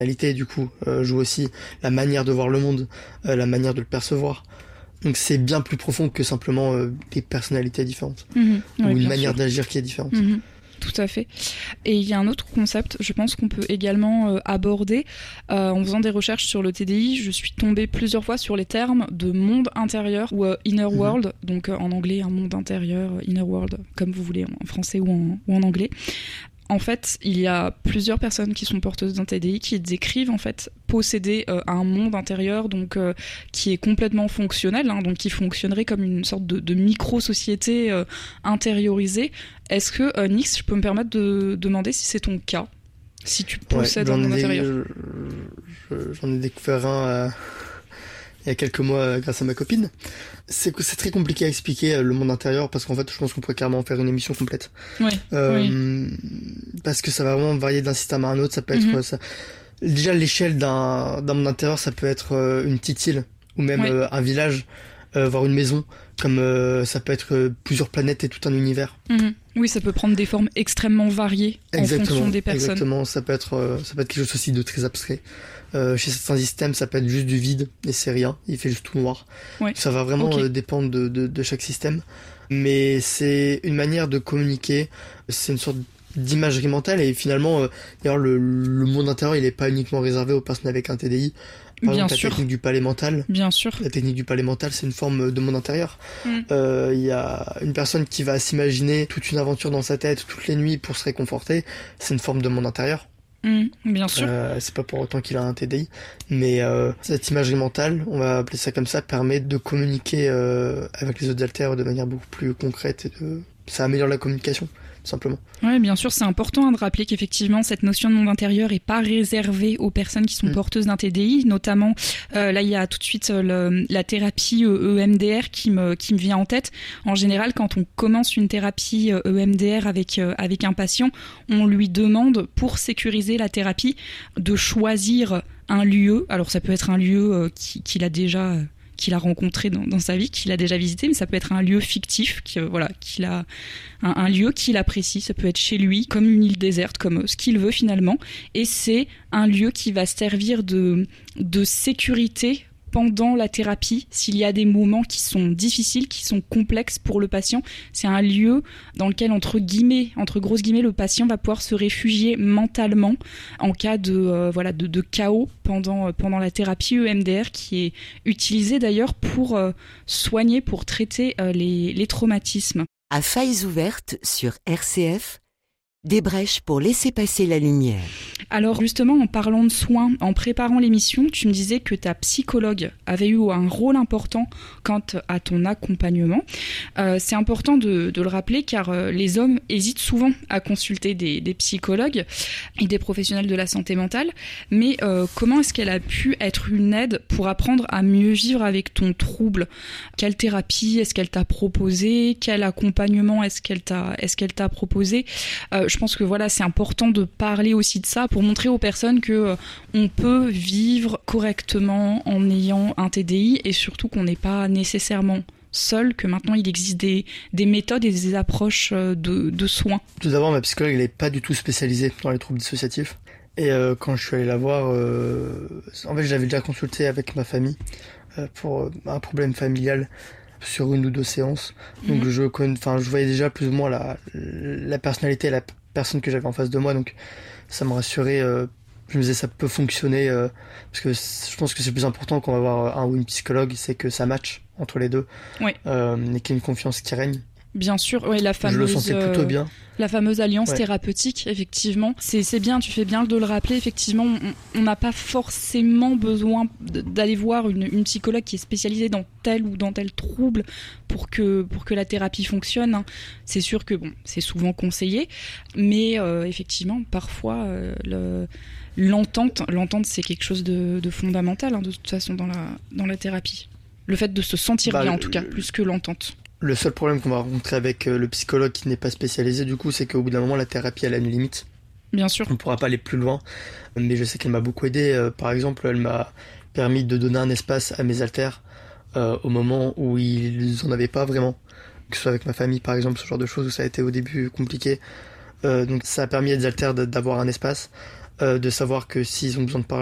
personnalité, du coup, joue aussi la manière de voir le monde, la manière de le percevoir. Donc c'est bien plus profond que simplement des personnalités différentes, ou une manière d'agir qui est différente. Tout à fait. Et il y a un autre concept, je pense qu'on peut également aborder. En faisant des recherches sur le TDI, je suis tombée plusieurs fois sur les termes de monde intérieur ou inner world, donc en anglais, un monde intérieur, inner world, comme vous voulez, en français ou en anglais. En fait, il y a plusieurs personnes qui sont porteuses d'un TDI qui décrivent en fait posséder un monde intérieur donc qui est complètement fonctionnel, donc qui fonctionnerait comme une sorte de micro-société intériorisée. Est-ce que Nix, je peux me permettre de demander si c'est ton cas, si tu possèdes un monde intérieur? J'en ai découvert un il y a quelques mois grâce à ma copine. C'est très compliqué à expliquer le monde intérieur parce qu'en fait je pense qu'on pourrait carrément faire une émission complète. Oui. Parce que ça va vraiment varier d'un système à un autre. Ça peut être ça. Déjà l'échelle d'un monde intérieur, ça peut être une petite île ou même un village, voire une maison, comme ça peut être plusieurs planètes et tout un univers. Oui, ça peut prendre des formes extrêmement variées en fonction des personnes. Exactement, ça peut être quelque chose aussi de très abstrait. Chez certains systèmes, ça peut être juste du vide et c'est rien, il fait juste tout noir. Ça va vraiment dépendre de chaque système. Mais c'est une manière de communiquer, c'est une sorte d'imagerie mentale et finalement, d'ailleurs, le monde intérieur, il est pas uniquement réservé aux personnes avec un TDI. Par exemple, la technique du palais mental. Bien sûr. La technique du palais mental, c'est une forme de monde intérieur. Il y a une personne qui va s'imaginer toute une aventure dans sa tête toutes les nuits pour se réconforter. C'est une forme de monde intérieur. Bien sûr. C'est pas pour autant qu'il a un TDI, mais cette imagerie mentale, on va appeler ça comme ça, permet de communiquer avec les autres haltères de manière beaucoup plus concrète et ça améliore la communication. Simplement. Oui, bien sûr, c'est important de rappeler qu'effectivement cette notion de monde intérieur est pas réservée aux personnes qui sont porteuses d'un TDI, notamment là il y a tout de suite la thérapie EMDR qui me vient en tête. En général, quand on commence une thérapie EMDR avec un patient, on lui demande pour sécuriser la thérapie de choisir un lieu. Alors ça peut être un lieu qu'il a rencontré dans sa vie, qu'il a déjà visité, mais ça peut être un lieu fictif, qu'il a un lieu qu'il apprécie, ça peut être chez lui, comme une île déserte, comme ce qu'il veut finalement, et c'est un lieu qui va servir de sécurité pendant la thérapie, s'il y a des moments qui sont difficiles, qui sont complexes pour le patient. C'est un lieu dans lequel, entre grosses guillemets, le patient va pouvoir se réfugier mentalement en cas de chaos pendant la thérapie EMDR, qui est utilisée d'ailleurs pour soigner, pour traiter les traumatismes. À failles ouvertes sur RCF, des brèches pour laisser passer la lumière. Alors justement, en parlant de soins, en préparant l'émission, tu me disais que ta psychologue avait eu un rôle important quant à ton accompagnement. C'est important de le rappeler car les hommes hésitent souvent à consulter des psychologues et des professionnels de la santé mentale. Mais comment est-ce qu'elle a pu être une aide pour apprendre à mieux vivre avec ton trouble? Quelle thérapie est-ce qu'elle t'a proposé? Quel accompagnement est-ce qu'elle t'a proposé? Je pense que c'est important de parler aussi de ça pour montrer aux personnes que on peut vivre correctement en ayant un TDI et surtout qu'on n'est pas nécessairement seul, que maintenant il existe des méthodes et des approches de soins. Tout d'abord, ma psychologue elle n'est pas du tout spécialisée dans les troubles dissociatifs. Et quand je suis allé la voir, en fait je l'avais déjà consultée avec ma famille pour un problème familial sur 1 ou 2 séances. Donc je voyais déjà plus ou moins la personnalité et la personne que j'avais en face de moi, donc ça me rassurait. Je me disais ça peut fonctionner parce que je pense que c'est le plus important quand on va voir un ou une psychologue, c'est que ça match entre les deux et qu'il y ait une confiance qui règne. Bien sûr, la fameuse, je le sentais plutôt bien. La fameuse alliance thérapeutique, effectivement. C'est bien, tu fais bien de le rappeler, effectivement, on n'a pas forcément besoin d'aller voir une psychologue qui est spécialisée dans tel ou dans tel trouble pour que la thérapie fonctionne. C'est sûr que c'est souvent conseillé, mais effectivement, parfois, l'entente, c'est quelque chose de fondamental, de toute façon, dans la thérapie. Le fait de se sentir bien, en tout cas, plus que l'entente. Le seul problème qu'on va rencontrer avec le psychologue qui n'est pas spécialisé, du coup, c'est qu'au bout d'un moment, la thérapie, elle a une limite. Bien sûr. On ne pourra pas aller plus loin. Mais je sais qu'elle m'a beaucoup aidé. Par exemple, elle m'a permis de donner un espace à mes haltères au moment où ils n'en avaient pas vraiment. Que ce soit avec ma famille, par exemple, ce genre de choses où ça a été au début compliqué. Donc ça a permis à des haltères d'avoir un espace. de savoir que s'ils ont besoin de parler